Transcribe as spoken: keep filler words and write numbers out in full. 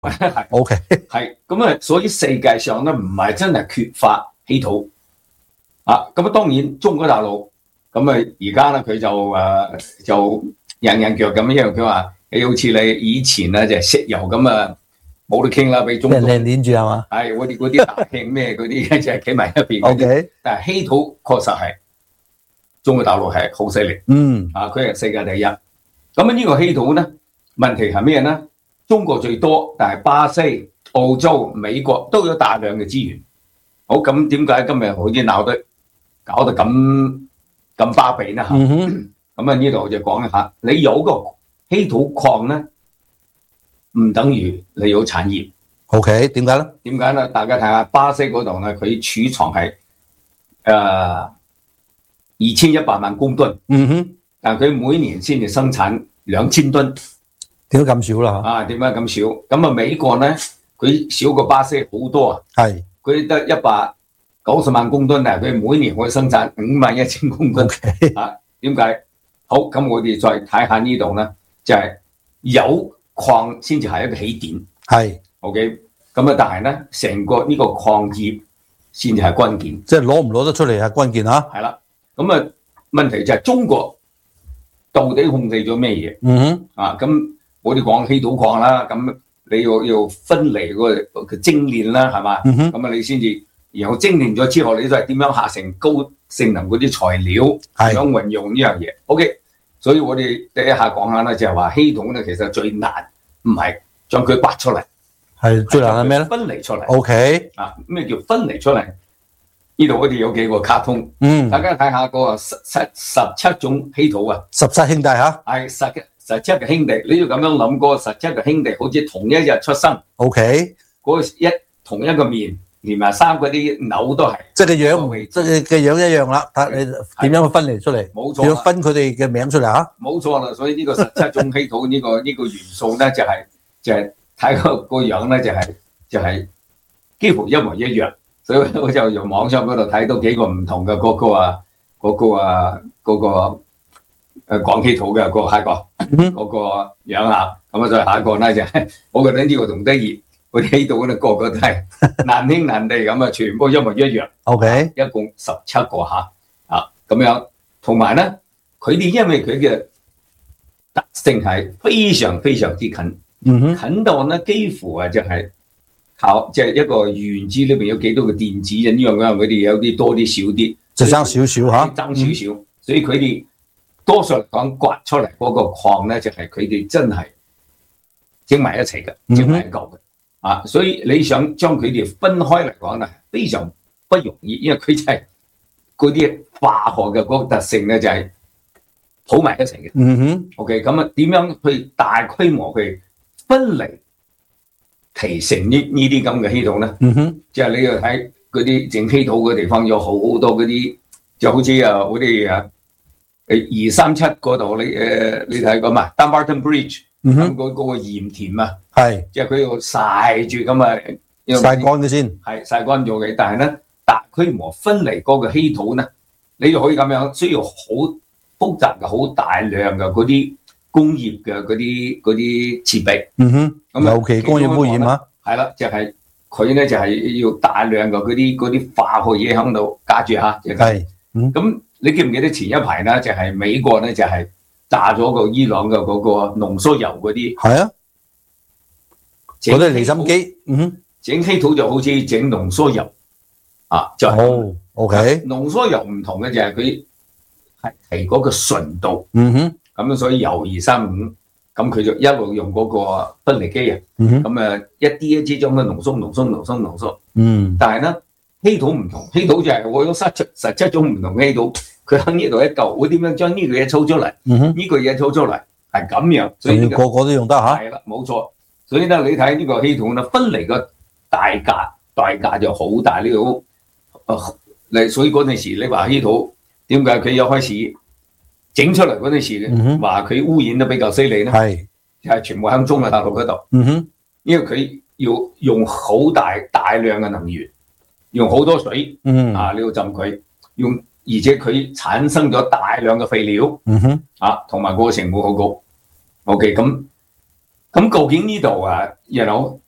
係 OK 係咁啊，所以世界上咧唔係真係缺乏稀土啊。咁啊，當然中國大陸咁啊，而家咧佢就誒、呃、就人人腳咁，因為佢話你好似你以前咧就係石油咁啊，冇得傾啦，俾中俾東人鏈住係嘛？ 係嗰啲嗰啲大興咩嗰啲就係企埋一邊嗰啲。 OK 但係稀土確實係中國大陸係好犀利。 嗯啊，佢係世界第一。咁啊，呢個稀土咧問題係咩咧？中國最多，但係巴西、澳洲、美國都有大量嘅資源。好，咁點解今日好似鬧得搞得咁咁巴閉呢？嚇、 嗯哼， 咁啊呢度就講一下，你有個稀土礦咧，唔等於你有產業。 OK 點解咧？ 點解咧？大家睇下巴西嗰度咧，佢儲藏係誒二千一百萬公噸， 嗯哼， 但佢每年先至生產兩千噸。 點解咁少啦？ 啊，點解咁少？咁啊，美國咧，佢少過巴西好多啊。 係佢得一百九十萬公噸啊，佢每年可以生產五萬一千公噸。 OK 啊，點解？好，咁我哋再睇下呢度咧，就係、是、有礦先至係一個起點。 係 OK，咁啊，但係咧，成個呢個礦業先至係關鍵。 即係攞唔攞得出嚟係關鍵嚇。 係啦，咁啊，問題就係中國到底控制咗咩嘢？ 嗯哼， 啊，咁我哋講稀土礦啦，咁你要要分離嗰個個精煉啦，係嘛？ 嗯哼， 咁啊，你先至然後精煉咗之後，你都係點樣下成高性能嗰啲材料， 係點樣運用呢樣嘢 ？OK，所以我哋第一下講下咧，就係話稀土咧，其實最難唔係將佢挖出嚟， 係最難係咩咧分離出嚟。 ？OK， 啊，咩叫分離出嚟？呢度我哋有幾個卡通， 嗯， 大家睇下個十七十七種稀土啊， 十七兄弟嚇。 係十十七個兄弟，你要咁樣諗，嗰個十七個兄弟好似同一日出生， OK， 嗰個一同一個面，連埋衫嗰啲紐都係， 即係個樣，即係嘅樣一樣啦。睇你點樣去分離出嚟？ 冇錯啦點樣分佢哋嘅名出嚟嚇？ 冇錯啦。所以呢個十七種稀土呢、呢個呢、呢個元素咧，就係、是、就係睇個個樣咧，就係、是、就係、是、幾乎一模一樣。所以我就由網上嗰度睇到幾個唔同嘅嗰個啊，嗰、嗰個啊，嗰、嗰個誒講稀土嘅嗰個下一個嗰個樣啊，咁啊再下一個咧就係、是，我覺得呢個仲得意，嗰啲稀土咧個個都係難兄難弟咁啊，全部一模一樣。 OK， 一共十七個嚇啊咁樣，同埋咧佢哋因為佢嘅特性係非常非常之近， 嗯哼， 近到咧幾乎啊就係、是。靠，即係一個原子裏邊有幾多個電子啊？呢樣嗰樣佢哋有啲多啲少啲， 就爭少少嚇， 爭少少。所以佢哋多數嚟講刮出嚟嗰個礦咧，就係佢哋真係整埋一齊嘅，整埋一嚿嘅。啊，所以你想將佢哋分開嚟講咧，非常不容易，因為佢就係嗰啲化學嘅嗰個特性咧，就係抱埋一齊嘅。 嗯哼 OK，咁啊點樣去大規模去分離？提成呢呢啲咁嘅稀土咧， 嗯哼， 即係你要睇嗰啲整稀土嘅地方有好多嗰啲，就好似啊嗰啲啊誒二三七嗰度你誒你睇過嘛 Dumbarton Bridge 咁嗰嗰個鹽田啊， 係， 即係佢要曬住咁啊， 曬乾嘅先， 係曬乾咗嘅，但係咧大規模分離嗰個稀土咧，你就可以咁樣需要好複雜嘅好大量嘅嗰啲。工業嘅嗰啲嗰啲設備， 嗯哼， 咁尤其工業污染啊， 係啦，就係佢咧就係、是、要大量嘅嗰啲嗰啲化學嘢喺度加住嚇，係、就是，咁、嗯、你記唔記得前一排咧就係、是、美國咧就係、是、炸咗個伊朗嘅嗰個濃縮鈾嗰啲，係啊，嗰啲離心機，嗯哼，整稀土就好似整濃縮鈾啊，就係、是哦、，OK，濃縮鈾唔同嘅就係佢係係嗰個純度，嗯哼。咁所以鈾二三五，咁佢就一路用嗰個分離機啊，咁誒一啲一啲將佢濃縮、濃縮、濃縮、濃縮。嗯。但係咧稀土唔同，稀土就係我有十七十七種唔同嘅稀土，佢喺呢度一嚿，我點樣將呢個嘢抽出嚟？呢、嗯呢個嘢抽出嚟係咁樣，所以、呢個、個個都用得嚇。係啦，冇錯。所以咧，你睇呢個稀土咧，分離個代價代價就好大呢個。你、呃、所以嗰陣時你話稀土點解佢一開始？整出嚟嗰陣時，話佢污染得比較犀利咧，係係全部喺中國大陸嗰度。嗯哼，因為佢要用好大大量嘅能源，用好多水，嗯啊，你要浸佢，用而且佢產生咗大量嘅廢料，嗯哼，啊，同埋嗰個成本好高。OK，咁咁究竟呢度啊，然後